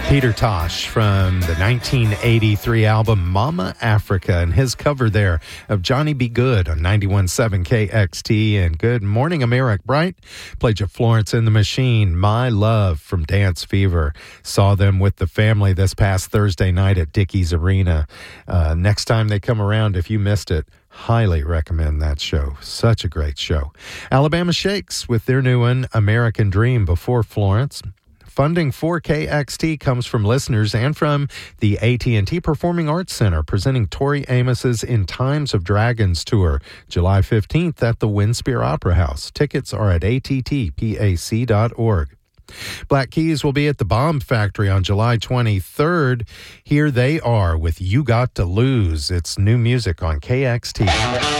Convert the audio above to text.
Peter Tosh from the 1983 album Mama Africa and his cover there of Johnny B. Good on 91.7 KXT. And Good Morning, I'm Eric Bright. Played you Florence and the Machine, My Love from Dance Fever. Saw them with the family this past Thursday night at Dickies Arena. Next time they come around, if you missed it, highly recommend that show. Such a great show. Alabama Shakes with their new one, American Dream, before Florence. Funding for KXT comes from listeners and from the AT&T Performing Arts Center, presenting Tori Amos's In Times of Dragons tour, July 15th at the Windspear Opera House. Tickets are at attpac.org. Black Keys will be at the Bomb Factory on July 23rd. Here they are with You Got to Lose. It's new music on KXT.